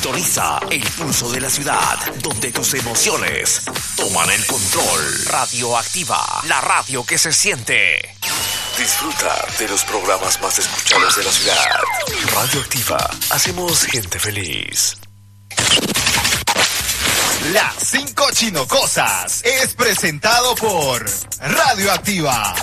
Sintoniza el pulso de la ciudad, donde tus emociones toman el control. Radioactiva, la radio que se siente. Disfruta de los programas más escuchados de la ciudad. Radioactiva, hacemos gente feliz. Las 5 Chinocosas es presentado por Radioactiva.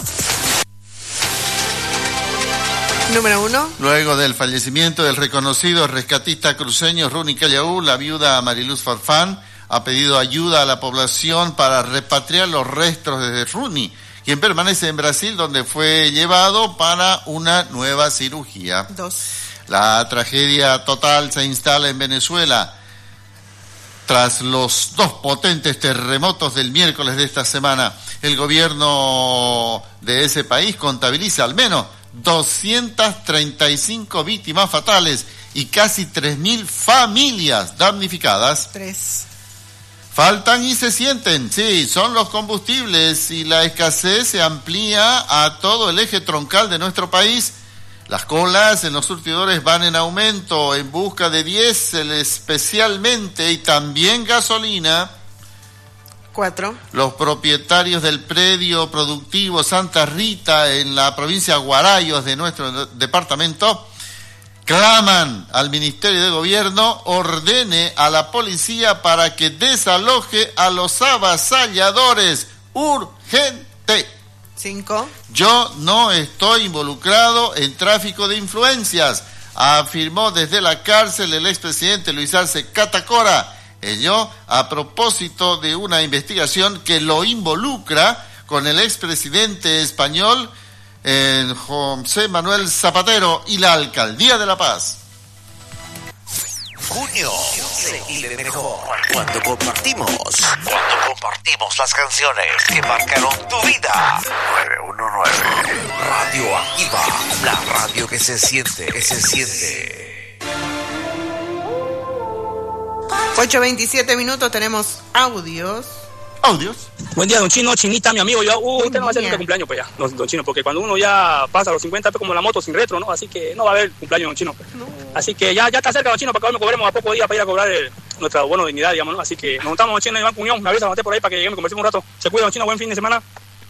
Número 1. Luego del fallecimiento del reconocido rescatista cruceño Runi Callaú, la viuda Mariluz Farfán ha pedido ayuda a la población para repatriar los restos de Runi, quien permanece en Brasil, donde fue llevado para una nueva cirugía. 2. La tragedia total se instala en Venezuela tras los 2 potentes terremotos del miércoles de esta semana. El gobierno de ese país contabiliza al menos 235 víctimas fatales y casi 3.000 familias damnificadas. 3. Faltan y se sienten, sí, son los combustibles y la escasez se amplía a todo el eje troncal de nuestro país. Las colas en los surtidores van en aumento en busca de diésel especialmente y también gasolina. 4. Los propietarios del predio productivo Santa Rita en la provincia de Guarayos de nuestro departamento claman al Ministerio de Gobierno ordene a la policía para que desaloje a los avasalladores. Urgente. 5. Yo no estoy involucrado en tráfico de influencias, afirmó desde la cárcel el expresidente Luis Arce Catacora. Ello a propósito de una investigación que lo involucra con el expresidente español José Manuel Zapatero y la Alcaldía de La Paz. Junio se vive mejor cuando compartimos las canciones que marcaron tu vida. 919 Radioactiva, la radio que se siente, 8:27 minutos, tenemos audios. Buen día, don Chino, Chinita, mi amigo. Yo, usted no va a hacer nunca cumpleaños, pues ya, don Chino, porque cuando uno ya pasa los 50, es como la moto sin retro, ¿no? Así que no va a haber cumpleaños, don Chino. No. Así que ya está cerca, don Chino, para que hoy me cobremos a pocos días para ir a cobrar nuestra buena dignidad, digamos, ¿no? Así que nos juntamos, don Chino, en Banco Unión. Me avisa por ahí para que lleguemos y conversemos un rato. Se cuida, don Chino, buen fin de semana.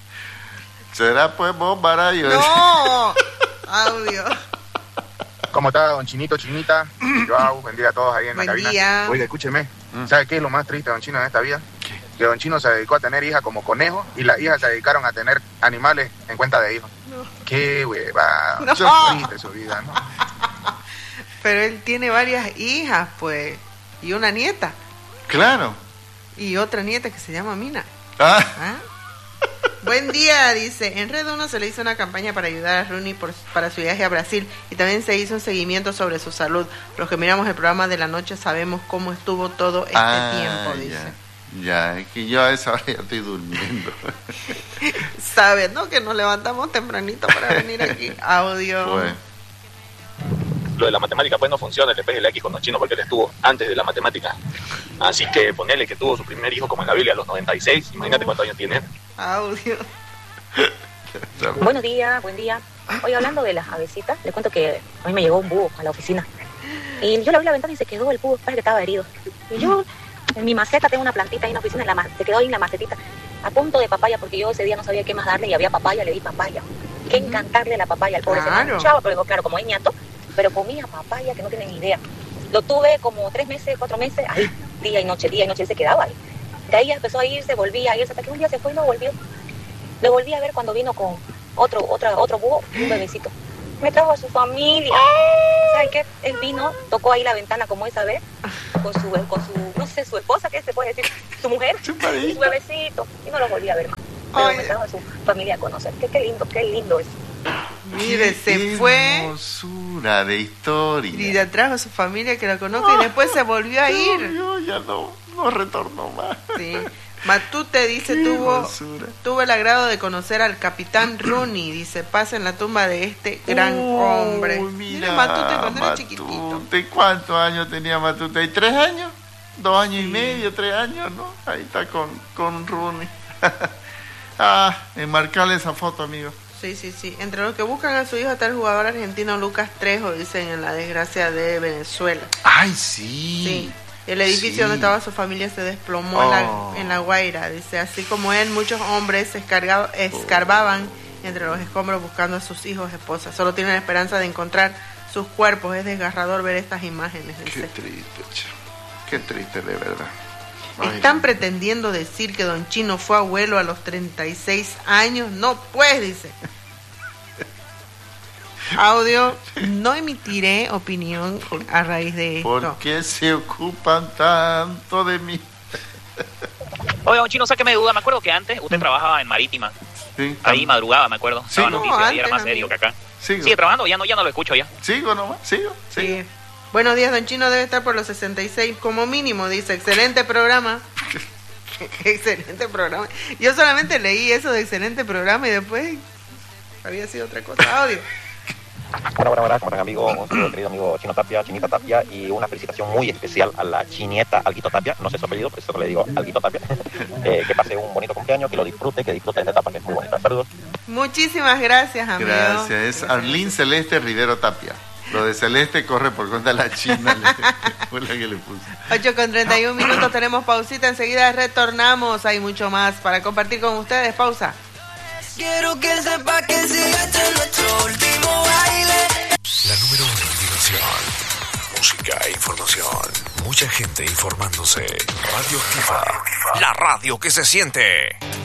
¿Será pues vos, Barayo? No, audio. ¿Cómo está, don Chinito, Chinita? Yo buen día a todos ahí en la cabina. Día. Oiga, escúcheme. ¿Sabe qué es lo más triste, don Chino, en esta vida? Que don Chino se dedicó a tener hijas como conejos y las hijas se dedicaron a tener animales en cuenta de hijos. No. Qué hueva. No. Eso es triste su vida, ¿no? Pero él tiene varias hijas, pues, y una nieta. Claro. Y otra nieta que se llama Mina. ¿Ah? Buen día, dice. En Red 1 se le hizo una campaña para ayudar a Rooney para su viaje a Brasil y también se hizo un seguimiento sobre su salud. Los que miramos el programa de la noche sabemos cómo estuvo todo este tiempo, dice. Ya, es que yo a esa hora ya estoy durmiendo. Sabes, ¿no? Que nos levantamos tempranito para venir aquí. Audio. Pues. Lo de la matemática pues no funciona, el del X con los chinos porque él estuvo antes de la matemática. Así que ponele que tuvo su primer hijo como en la Biblia a los 96, imagínate cuántos años tiene. Audio. Buenos días, buen día. Hoy hablando de las avecitas, le cuento que a mí me llegó un búho a la oficina. Y yo le abrí la ventana y se quedó el búho, parece que estaba herido. Y yo, en mi maceta, tengo una plantita ahí en la oficina, se quedó ahí en la macetita, a punto de papaya, porque yo ese día no sabía qué más darle y había papaya, le di papaya. Qué encantarle la papaya al pobre, claro. Se manchaba, pero claro, como es ñato, pero comía papaya que no tienen ni idea. Lo tuve como 3 meses, 4 meses, ahí, día y noche, él se quedaba ahí. De ahí empezó a irse, volvía a irse, hasta que un día se fue y no volvió. Lo volví a ver cuando vino con otro búho, un bebecito. Me trajo a su familia. ¿Sabes qué? Él vino, tocó ahí la ventana como esa vez, con su, no sé, su esposa, ¿qué se puede decir? Su mujer, y su bebecito. Y no lo volví a ver más. Pero me trajo a su familia a conocer. Qué lindo es. Mire, se fue. Hermosura de historia. Y le trajo a su familia que la conozca y después se volvió a ir. Yo ya no retornó más. Sí. Matute dice, tuvo el agrado de conocer al capitán Rooney, dice, pasa en la tumba de este gran hombre. Mira Matute cuando era chiquitito. ¿Cuántos años tenía Matute? ¿3 años? 2 años y medio, 3 años, ¿no? Ahí está con Rooney. Enmarcarle esa foto, amigo. Sí. Entre los que buscan a su hijo está el jugador argentino Lucas Trejo, dicen, en la desgracia de Venezuela. ¡Ay, sí! Sí. El edificio donde estaba su familia se desplomó en la Guaira. Dice, así como él, muchos hombres escarbaban entre los escombros buscando a sus hijos, esposas. Solo tienen la esperanza de encontrar sus cuerpos. Es desgarrador ver estas imágenes. Qué triste, qué triste de verdad. Están pretendiendo decir que Don Chino fue abuelo a los 36 años. No, pues, dice. Audio, no emitiré opinión a raíz de esto. ¿Por qué se ocupan tanto de mí? Oye, Don Chino, sáqueme de duda. Me acuerdo que antes usted trabajaba en Marítima. Sí, ahí madrugaba, me acuerdo. Sí, noticias, y era más serio que acá. ¿Sigue trabajando? Ya no lo escucho ya. Sigo nomás, sigo. Sí. Buenos días, Don Chino debe estar por los 66 como mínimo, dice. Excelente programa. Excelente programa. Yo solamente leí eso de excelente programa y después había sido otra cosa. Audio. Buenas, como amigo, querido amigo Chino Tapia, Chinita Tapia, y una felicitación muy especial a la Chinieta Alguito Tapia, no sé su apellido, por eso le digo Alguito Tapia. Que pase un bonito cumpleaños, que lo disfrute, esta etapa que es muy bonita. Saludos. Muchísimas gracias, amigo. Gracias, es Arlín Celeste Rivero Tapia. Lo de Celeste corre por cuenta de la China, fue la que le puse. 8:31 minutos, tenemos pausita, enseguida retornamos, hay mucho más para compartir con ustedes, pausa. Quiero que sepa que sigue nuestro último baile. La número 1 en diversión, música e información. Mucha gente informándose. Radio Activa, la radio que se siente.